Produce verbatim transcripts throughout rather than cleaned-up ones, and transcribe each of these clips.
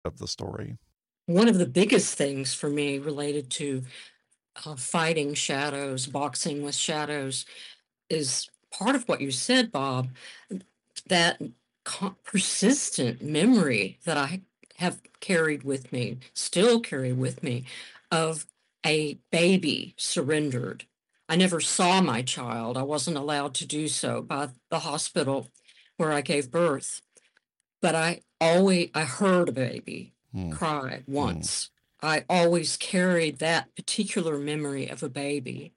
of the story? One of the biggest things for me related to uh, fighting shadows, boxing with shadows, is part of what you said, Bob, that co- persistent memory that I have carried with me, still carry with me, of a baby surrendered. I never saw my child. I wasn't allowed to do so by the hospital where I gave birth. But I always I heard a baby Hmm. cry Hmm. once. I always carried that particular memory of a baby.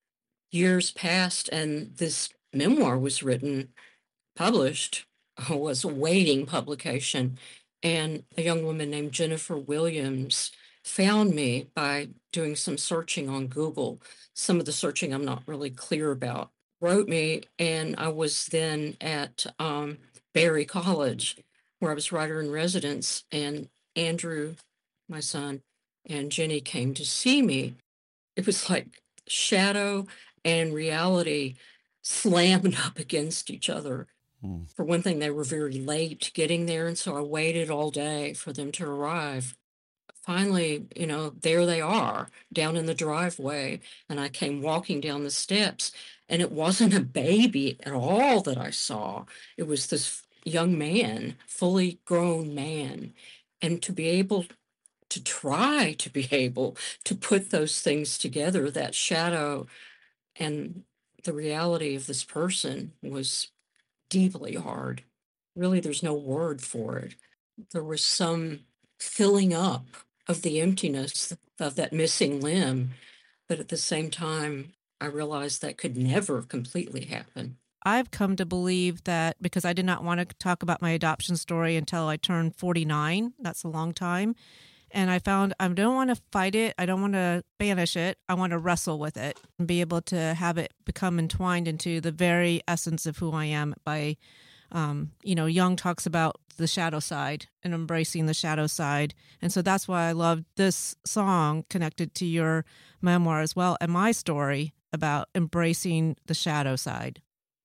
Years passed and this memoir was written, published, was awaiting publication. And a young woman named Jennifer Williams found me by doing some searching on Google. Some of the searching I'm not really clear about. Wrote me, and I was then at um, Barry College, where I was writer in residence. And Andrew, my son, and Jenny came to see me. It was like shadow and reality slammed up against each other. Hmm. For one thing, they were very late getting there, and so I waited all day for them to arrive. Finally, you know, there they are down in the driveway, and I came walking down the steps, and it wasn't a baby at all that I saw. It was this young man, fully grown man. And to be able to try to be able to put those things together, that shadow and the reality of this person, was deeply hard. Really, there's no word for it. There was some filling up of the emptiness of that missing limb, but at the same time, I realized that could never completely happen. I've come to believe that because I did not want to talk about my adoption story until I turned forty-nine. That's a long time. And I found I don't want to fight it. I don't want to banish it. I want to wrestle with it and be able to have it become entwined into the very essence of who I am by, um, you know, Jung talks about the shadow side and embracing the shadow side. And so that's why I love this song connected to your memoir as well and my story about embracing the shadow side.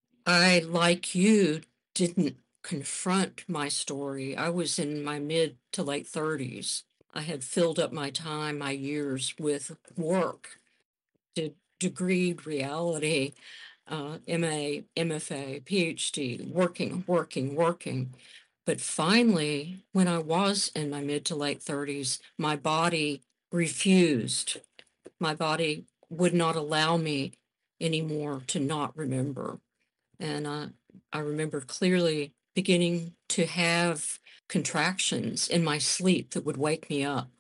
I, like you, didn't confront my story. I was in my mid to late thirties. I had filled up my time, my years with work, did degreed reality, uh, M A, M F A, PhD, working, working, working. But finally, when I was in my mid to late thirties, my body refused. My body would not allow me anymore to not remember. And uh, I remember clearly beginning to have contractions in my sleep that would wake me up.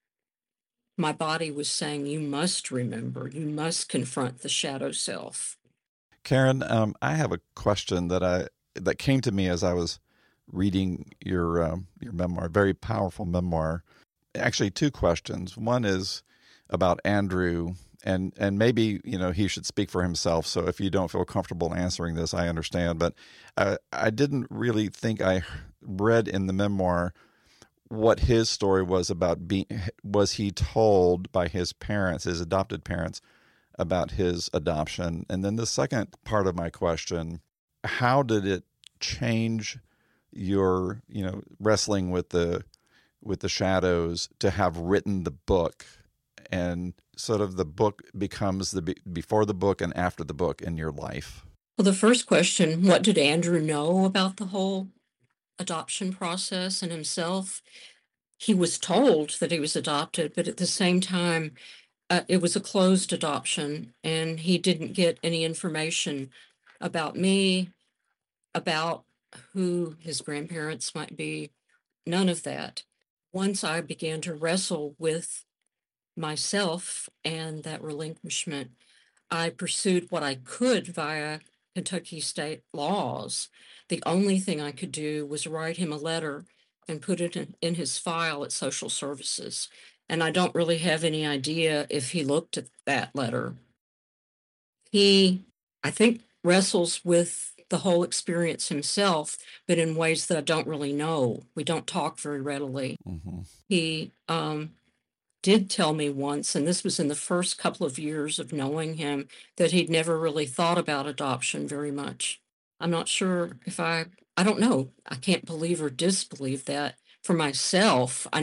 My body was saying, you must remember, you must confront the shadow self. Karen, um, I have a question that I that came to me as I was reading your um, your memoir, very powerful memoir. Actually, two questions. One is about Andrew, and and maybe you know he should speak for himself. So if you don't feel comfortable answering this, I understand. But uh, I didn't really think I read in the memoir what his story was about. Being was he told by his parents, his adopted parents, about his adoption? And then the second part of my question, how did it change your, you know, wrestling with the with the shadows to have written the book, and sort of the book becomes the be- before the book and after the book in your life? Well, the first question, what did Andrew know about the whole adoption process and himself? He was told that he was adopted, but at the same time, uh, it was a closed adoption, and he didn't get any information about me, about who his grandparents might be, none of that. Once I began to wrestle with myself and that relinquishment, I pursued what I could via Kentucky state laws. The only thing I could do was write him a letter and put it in, in his file at social services. And I don't really have any idea if he looked at that letter. He, I think, wrestles with the whole experience himself, but in ways that I don't really know. We don't talk very readily. Mm-hmm. He um, did tell me once, and this was in the first couple of years of knowing him, that he'd never really thought about adoption very much. I'm not sure if I, I don't know. I can't believe or disbelieve that, for myself, I